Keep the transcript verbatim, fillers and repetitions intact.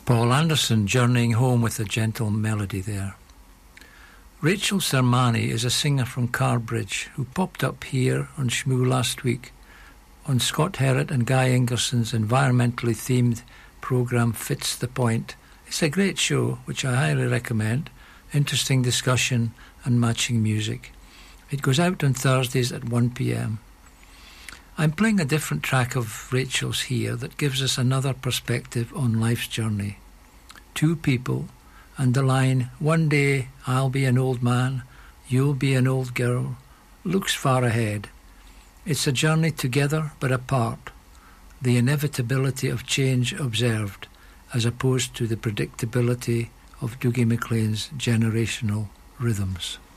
Paul Anderson journeying home with a gentle melody there. Rachel Sermani is a singer from Carbridge who popped up here on Shmoo last week on Scott Herrett and Guy Ingerson's environmentally themed programme Fits the Point. It's a great show, which I highly recommend. Interesting discussion and matching music. It goes out on Thursdays at one p.m. I'm playing a different track of Rachel's here that gives us another perspective on life's journey. Two people, and the line, "One day I'll be an old man, you'll be an old girl," looks far ahead. It's a journey together but apart, the inevitability of change observed, as opposed to the predictability of Dougie MacLean's generational rhythms.